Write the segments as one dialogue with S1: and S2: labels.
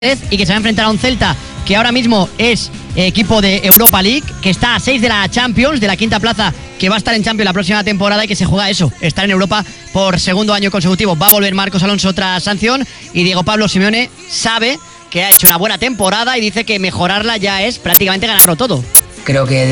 S1: y que se va a enfrentar a un Celta que ahora mismo es equipo de Europa League, que está a 6 de la Champions, de la quinta plaza, que va a estar en Champions la próxima temporada y que se juega eso, estar en Europa por segundo año consecutivo. Va a volver Marcos Alonso tras sanción y Diego Pablo Simeone sabe que ha hecho una buena temporada y dice que mejorarla ya es prácticamente ganarlo todo.
S2: Creo que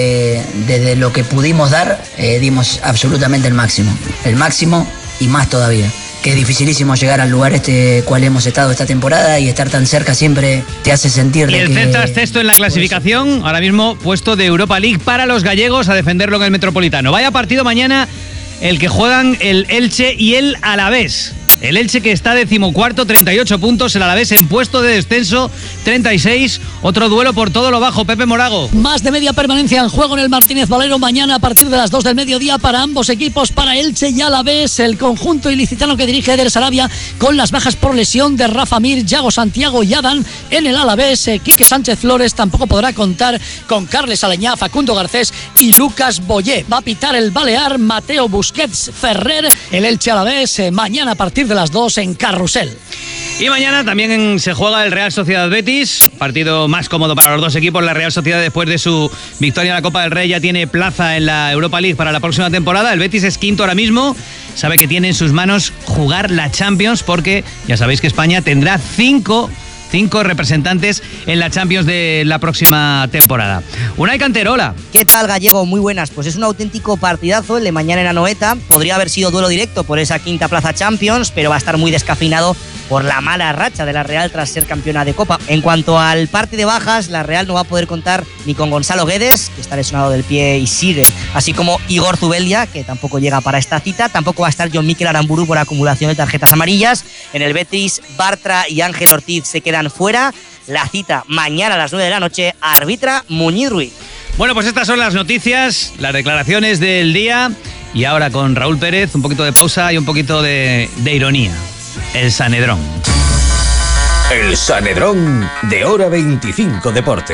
S2: desde lo que pudimos dar, dimos absolutamente el máximo y más todavía. Que es dificilísimo llegar al lugar cual hemos estado esta temporada y estar tan cerca siempre te hace sentir de que...
S3: Y el Celta es sexto en la clasificación, ahora mismo puesto de Europa League para los gallegos a defenderlo en el Metropolitano. Vaya partido mañana el que juegan el Elche y el Alavés. El Elche que está 14º, 38 puntos, el Alavés en puesto de descenso, 36, otro duelo por todo lo bajo. Pepe Morago.
S4: Más de media permanencia en juego en el Martínez Valero mañana a partir de las 2 del mediodía para ambos equipos, para Elche y Alavés, el conjunto ilicitano que dirige Eder Sarabia con las bajas por lesión de Rafa Mir, Yago Santiago y Adán. En el Alavés, Quique Sánchez Flores tampoco podrá contar con Carles Aleñá, Facundo Garcés y Lucas Boyé. Va a pitar el Balear Mateo Busquets Ferrer. El Elche Alavés mañana a partir de las 2 en Carrusel.
S3: Y mañana también se juega el Real Sociedad Betis, partido más cómodo para los dos equipos. La Real Sociedad, después de su victoria en la Copa del Rey, ya tiene plaza en la Europa League para la próxima temporada. El Betis es quinto ahora mismo, sabe que tiene en sus manos jugar la Champions, porque ya sabéis que España tendrá cinco representantes en la Champions de la próxima temporada. Unai Canterola.
S5: ¿Qué tal, gallego? Muy buenas. Pues es un auténtico partidazo el de mañana en Anoeta. Podría haber sido duelo directo por esa quinta plaza Champions, pero va a estar muy descafeinado por la mala racha de la Real tras ser campeona de Copa. En cuanto al parte de bajas, la Real no va a poder contar ni con Gonzalo Guedes, que está lesionado del pie y sigue, así como Igor Zubeldia, que tampoco llega para esta cita. Tampoco va a estar John Mikel Aramburu por acumulación de tarjetas amarillas. En el Betis, Bartra y Ángel Ortiz se quedan fuera. La cita mañana a las 9 de la noche, arbitra Muñiz Ruiz.
S3: Bueno, pues estas son las noticias, las declaraciones del día. Y ahora con Raúl Pérez, un poquito de pausa y un poquito de ironía. El Sanedrón.
S6: El Sanedrón de Hora 25 Deportes.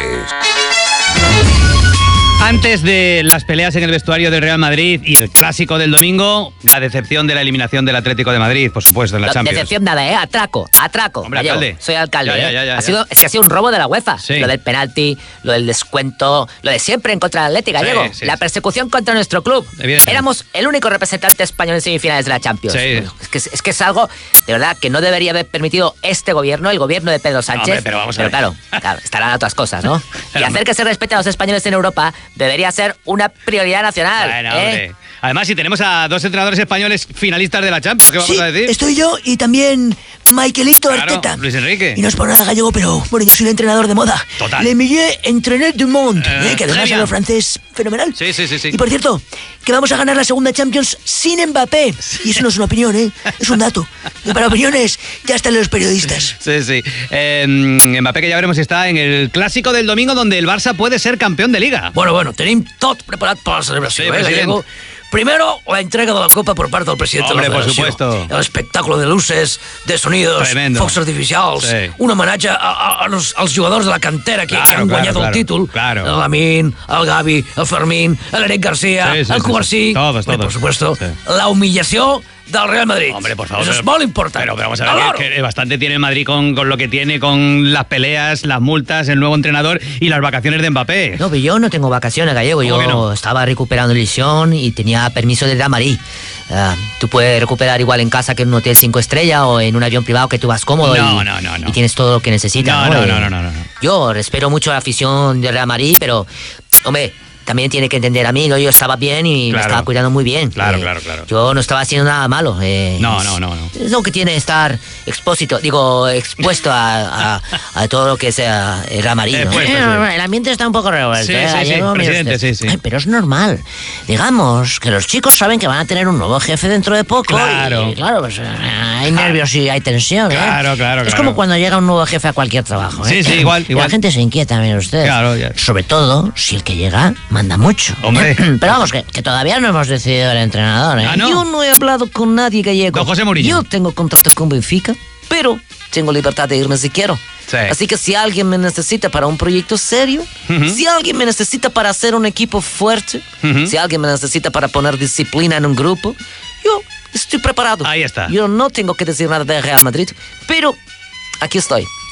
S3: Antes de las peleas en el vestuario del Real Madrid y el clásico del domingo, la decepción de la eliminación del Atlético de Madrid, por supuesto, en la Champions.
S7: Decepción nada, atraco.
S3: Hombre, alcalde.
S7: Soy alcalde.
S3: Ya.
S7: Ha sido un robo de la UEFA.
S3: Sí.
S7: Lo del penalti, lo del descuento, lo de siempre en contra del Atlético gallego.
S3: Sí.
S7: La persecución contra nuestro club. Éramos el único representante español en semifinales de la Champions.
S3: Sí.
S7: Es que es algo, de verdad, que no debería haber permitido este gobierno, el gobierno de Pedro Sánchez.
S3: Hombre, pero vamos a ver.
S7: Claro, estarán otras cosas, ¿no? Y hacer que se respeten a los españoles en Europa debería ser una prioridad nacional.
S3: Bueno, hombre. Además, si tenemos a dos entrenadores españoles finalistas de la Champions, ¿qué vamos a decir?
S8: Estoy yo y también Michaelito Arteta.
S3: Luis Enrique.
S8: Y no es por nada gallego, pero bueno, yo soy el entrenador de moda.
S3: Total.
S8: Le Millé Entraîneur du Monde, que además
S3: bien.
S8: habla francés fenomenal.
S3: Sí.
S8: Y por cierto, que vamos a ganar la segunda Champions sin Mbappé. Y eso no es una opinión, es un dato. Y para opiniones ya están los periodistas.
S3: Sí. Mbappé, que ya veremos si está en el clásico del domingo, donde el Barça puede ser campeón de Liga.
S4: Bueno, tenim tot preparat per la celebració, gallego. Primero, la entrega de la copa por parte del presidente
S3: Hombre,
S4: de la
S3: por
S4: federació.
S3: supuesto.
S4: El espectáculo de luces, de sonidos,
S3: Tremendo.
S4: focs artificials,
S3: Sí.
S4: un homenatge als jugadors de la cantera que han guanyat el títol.
S3: Claro.
S4: El Lamine, el Gavi, el Fermín, l'Eric García,
S3: Sí,
S4: el Cubarsí.
S3: Todos.
S4: Por supuesto,
S3: Sí.
S4: la humillació del Real Madrid.
S3: Hombre, por favor.
S4: Eso es molt important.
S3: Pero vamos a ver, que bastante tiene el Madrid con lo que tiene, con las peleas, las multas, el nuevo entrenador y las vacaciones de Mbappé.
S7: No, pero yo no tengo vacaciones, gallego.
S3: ¿Cómo que no?
S7: Estaba recuperando lesión y tenía permiso de Damarí. Tú puedes recuperar igual en casa que en un hotel 5 estrellas o en un avión privado que tú vas cómodo
S3: No.
S7: y tienes todo lo que necesitas.
S3: No.
S7: Yo respeto mucho la afición de Real Madrid, pero, hombre, también tiene que entender a mí, ¿no? Yo estaba bien y me estaba cuidando muy bien.
S3: Claro.
S7: Yo no estaba haciendo nada malo.
S3: No.
S7: Es lo que tiene estar expuesto a todo lo que sea el Real Madrid, ¿no? El ambiente está un poco revuelto.
S3: Sí, presidente, sí.
S7: Ay, pero es normal. Digamos que los chicos saben que van a tener un nuevo jefe dentro de poco.
S3: Claro.
S7: Y claro, pues hay nervios y hay tensión.
S3: Claro.
S7: Es como cuando llega un nuevo jefe a cualquier trabajo.
S3: Sí, igual.
S7: Y la gente se inquieta, miren ustedes.
S3: Claro, ya.
S7: Sobre todo si el que llega manda mucho.
S3: Hombre.
S7: Pero vamos, que todavía no hemos decidido el entrenador, ¿eh?
S3: Ah, ¿no?
S7: Yo no he hablado con nadie gallego.
S3: Don José Mourinho.
S7: Yo tengo contrato con Benfica, pero tengo libertad de irme si quiero.
S3: Sí.
S7: Así que si alguien me necesita para un proyecto serio, si alguien me necesita para hacer un equipo fuerte, si alguien me necesita para poner disciplina en un grupo, yo estoy preparado.
S3: Ahí está.
S7: Yo no tengo que decir nada de Real Madrid, pero aquí estoy.